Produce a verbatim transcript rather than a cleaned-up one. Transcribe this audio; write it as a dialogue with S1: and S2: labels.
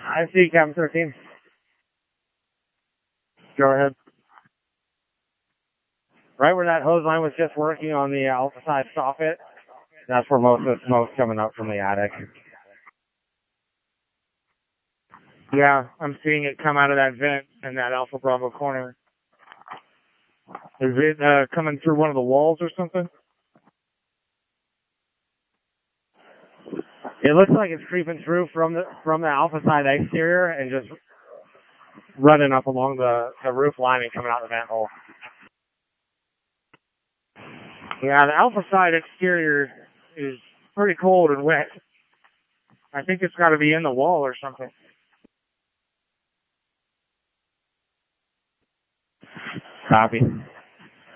S1: I see, Captain thirteen. Go ahead. Right where that hose line was just working on the alpha side soffit, that's where most of the smoke's coming up from the attic. Yeah, I'm seeing it come out of that vent in that Alpha Bravo corner. Is it uh, coming through one of the walls or something? It looks like it's creeping through from the from the Alpha side exterior and just running up along the, the roof line and coming out the vent hole. Yeah, the Alpha side exterior is pretty cold and wet. I think it's got to be in the wall or something. Copy.